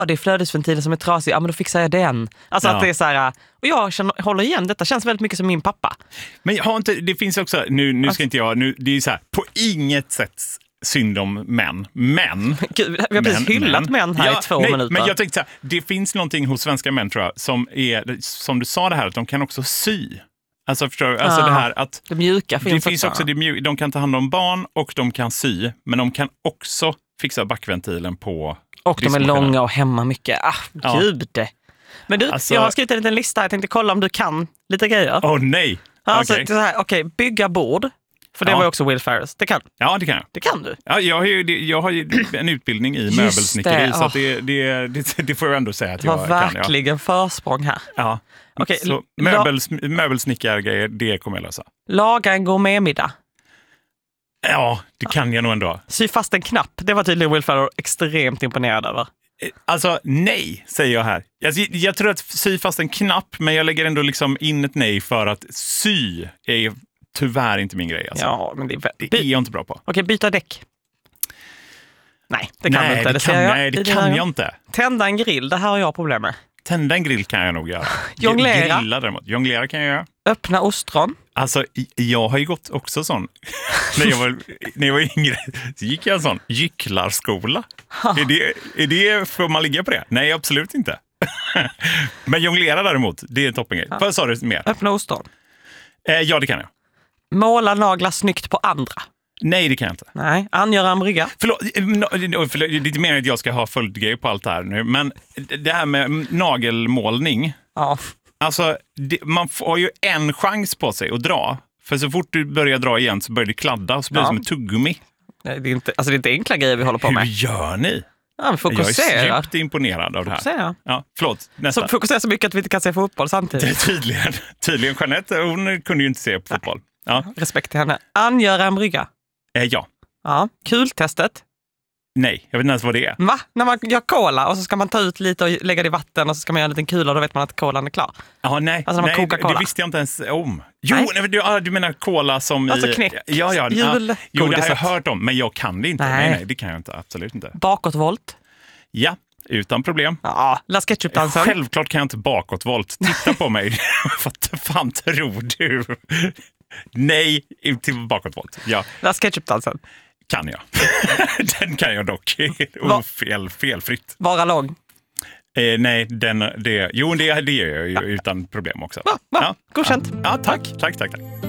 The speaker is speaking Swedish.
det är flödesventilen som är trasig, ja men då fixar jag den. Alltså att det är så här, och jag håller igen, detta känns väldigt mycket som min pappa. Men jag har inte, det finns också, nu ska inte jag, det är ju så här, på inget sätt synd om män. Men... Gud, vi har precis hyllat män här i 2 minuter. Men jag tänkte så här, det finns någonting hos svenska män tror jag, som är, som du sa det här, att de kan också sy. Alltså förstår du? Alltså det här att... Det mjuka finns också de kan ta hand om barn och de kan sy, men de kan också fixa backventilen på... Och de är långa och hemma mycket. Gud. Men du, alltså, jag har skrivit en liten lista. Jag tänkte kolla om du kan lite grejer. Nej. Alltså, Okej, bygga bord. För det var ju också Will Ferrell. Det kan. Ja, det kan jag. Det kan du. Ja, jag har ju en utbildning i möbelsnickeri, så att det får jag ändå säga att jag kan. Det var verkligen försprång här. Ja. Okej, så möbelsnickargrejer, det kommer jag lösa. Laga en gourmetmiddag. Ja, det kan jag nog ändå. Sy fast en knapp. Det var tydligen Will Ferrell extremt imponerad över. Alltså, nej, säger jag här. Jag tror att sy fast en knapp, men jag lägger ändå liksom in ett nej för att sy är tyvärr inte min grej. Alltså. Ja, men det är jag inte bra på. Okej, byta däck. Nej, det kan du inte. Det kan jag inte. Tända en grill, det här har jag problem med. Tända en grill kan jag nog göra. Jonglera. Grilla däremot. Jonglera kan jag göra. Öppna ostron. Alltså, jag har ju gått också sån. när jag var yngre så gick jag en sån gycklarskola. Får man ligga på det? Nej, absolut inte. Men jonglera däremot, det är en toppengrej. Vad sa du mer? Öppna ostron. Ja, det kan jag. Måla naglar snyggt på andra. Nej, det kan jag inte. Nej, angöra en brygga. Förlåt, det är lite mer att jag ska ha följdgrej på allt det här nu. Men det här med nagelmålning. Ja. Alltså, man får ju en chans på sig att dra. För så fort du börjar dra igen så börjar det kladda och så blir det som ett tuggummi. Nej, det är inte enkla grejer vi håller på med. Hur gör ni? Ja, fokusera. Jag är djupt imponerad av det här. Ja, förlåt, nästa. Så fokusera så mycket att vi inte kan se fotboll samtidigt. Tydligen. Jeanette, hon kunde ju inte se på fotboll. Ja. Respekt till henne. Angöra en brygga. Ja. Ja. Kultestet. Nej, jag vet inte ens vad det är. Va? När man gör cola och så ska man ta ut lite och lägga det i vatten och så ska man göra en liten kula och då vet man att kolan är klar. Ja, nej. Alltså när man kokar cola. Det visste jag inte ens om. Jo, du menar cola som alltså i... knäck. Ja. Jo, det har jag hört om, men jag kan det inte. Nej, det kan jag inte. Absolut inte. Bakåtvolt. Ja, utan problem. Ja, Las Ketchup-dansen. Självklart kan jag inte bakåtvolt. Titta på mig. Vad fan tror du? Nej, inte bakåtvolt. Ja. Las Ketchup-dansen. Kan jag. Den kan jag dock. Felfritt. Vara lång. Nej, det gör jag ju utan problem också. Ja, godkänt. Ja, tack.